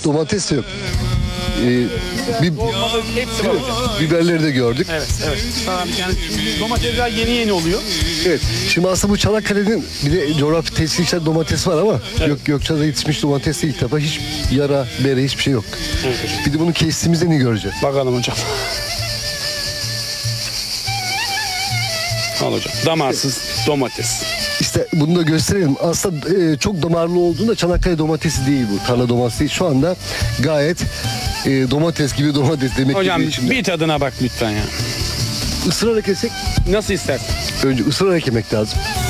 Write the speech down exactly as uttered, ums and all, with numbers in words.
domates de yok. Ee, bir, Olmadı, hepsi var hocam. biberleri de gördük. Evet, evet. Tamam, yani domatesler yeni yeni oluyor. Evet. Şimdi aslında bu Çanakkale'nin bir de coğrafi tesisler domates var ama Gök, Gökçeada yetişmiş domates de ilk defa hiç yara, bere hiçbir şey yok. Evet hocam. Bir de bunu kestiğimizde ne göreceğiz? Bakalım hocam. Al hocam. Damarsız domates. İşte bunu da gösterelim. Aslında e, çok damarlı olduğunda Çanakkale domatesi değil bu. Tarla domatesi değil. Şu anda gayet e, domates gibi domates demek Hocam gibi içinde. bir tadına bak lütfen ya. Isırarak yesek Nasıl istersin? önce ısırarak yemek lazım.